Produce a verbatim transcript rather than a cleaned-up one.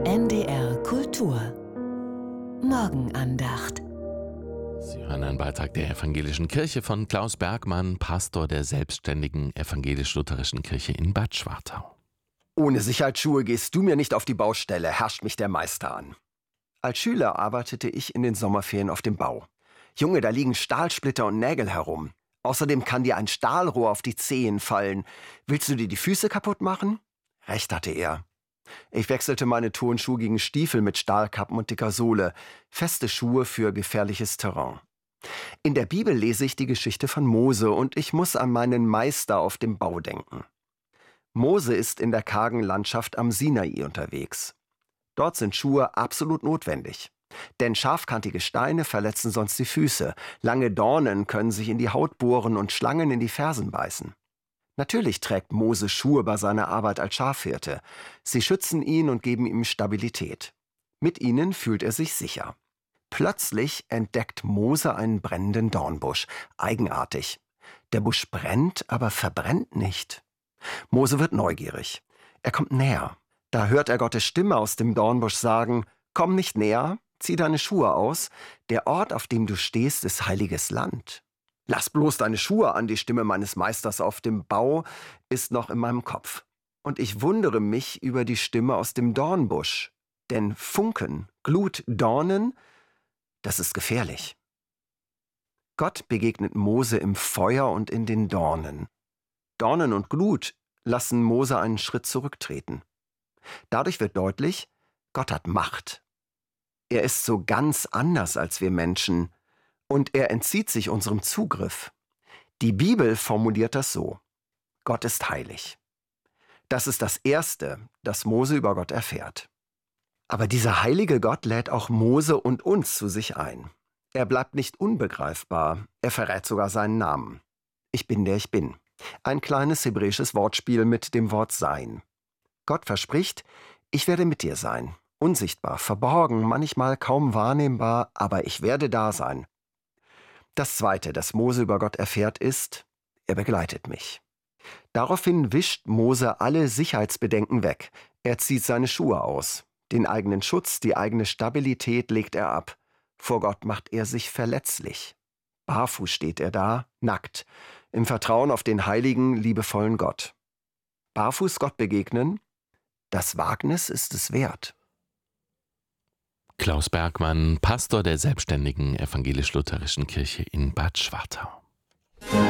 N D R Kultur Morgenandacht. Sie hören einen Beitrag der Evangelischen Kirche von Klaus Bergmann, Pastor der selbstständigen evangelisch-lutherischen Kirche in Bad Schwartau. Ohne Sicherheitsschuhe gehst du mir nicht auf die Baustelle, herrscht mich der Meister an. Als Schüler arbeitete ich in den Sommerferien auf dem Bau. Junge, da liegen Stahlsplitter und Nägel herum. Außerdem kann dir ein Stahlrohr auf die Zehen fallen. Willst du dir die Füße kaputt machen? Recht hatte er. Ich wechselte meine Turnschuhe gegen Stiefel mit Stahlkappen und dicker Sohle. Feste Schuhe für gefährliches Terrain. In der Bibel lese ich die Geschichte von Mose und ich muss an meinen Meister auf dem Bau denken. Mose ist in der kargen Landschaft am Sinai unterwegs. Dort sind Schuhe absolut notwendig. Denn scharfkantige Steine verletzen sonst die Füße. Lange Dornen können sich in die Haut bohren und Schlangen in die Fersen beißen. Natürlich trägt Mose Schuhe bei seiner Arbeit als Schafhirte. Sie schützen ihn und geben ihm Stabilität. Mit ihnen fühlt er sich sicher. Plötzlich entdeckt Mose einen brennenden Dornbusch. Eigenartig. Der Busch brennt, aber verbrennt nicht. Mose wird neugierig. Er kommt näher. Da hört er Gottes Stimme aus dem Dornbusch sagen: Komm nicht näher, zieh deine Schuhe aus. Der Ort, auf dem du stehst, ist heiliges Land. Lass bloß deine Schuhe an, die Stimme meines Meisters auf dem Bau ist noch in meinem Kopf. Und ich wundere mich über die Stimme aus dem Dornbusch. Denn Funken, Glut, Dornen, das ist gefährlich. Gott begegnet Mose im Feuer und in den Dornen. Dornen und Glut lassen Mose einen Schritt zurücktreten. Dadurch wird deutlich, Gott hat Macht. Er ist so ganz anders als wir Menschen. Und er entzieht sich unserem Zugriff. Die Bibel formuliert das so: Gott ist heilig. Das ist das Erste, das Mose über Gott erfährt. Aber dieser heilige Gott lädt auch Mose und uns zu sich ein. Er bleibt nicht unbegreifbar, er verrät sogar seinen Namen. Ich bin, der ich bin. Ein kleines hebräisches Wortspiel mit dem Wort Sein. Gott verspricht: Ich werde mit dir sein. Unsichtbar, verborgen, manchmal kaum wahrnehmbar, aber ich werde da sein. Das Zweite, das Mose über Gott erfährt, ist: Er begleitet mich. Daraufhin wischt Mose alle Sicherheitsbedenken weg. Er zieht seine Schuhe aus. Den eigenen Schutz, die eigene Stabilität legt er ab. Vor Gott macht er sich verletzlich. Barfuß steht er da, nackt, im Vertrauen auf den heiligen, liebevollen Gott. Barfuß Gott begegnen, das Wagnis ist es wert. Klaus Bergmann, Pastor der selbstständigen evangelisch-lutherischen Kirche in Bad Schwartau.